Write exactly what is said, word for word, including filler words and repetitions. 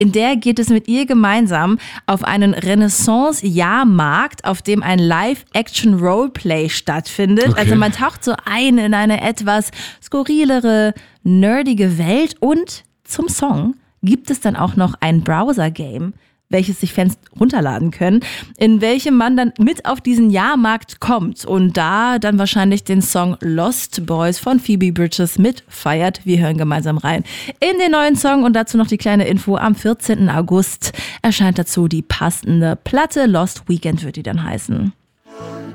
In der geht es mit ihr gemeinsam auf einen Renaissance-Jahrmarkt, auf dem ein Live-Action-Roleplay stattfindet. Okay. Also man taucht so ein in eine etwas skurrilere, nerdige Welt. Und zum Song gibt es dann auch noch ein Browser-Game, welches sich Fans runterladen können, in welchem man dann mit auf diesen Jahrmarkt kommt und da dann wahrscheinlich den Song Lost Boys von Phoebe Bridgers mitfeiert. Wir hören gemeinsam rein in den neuen Song und dazu noch die kleine Info. Am vierzehnten August erscheint dazu die passende Platte. Lost Weekend wird die dann heißen.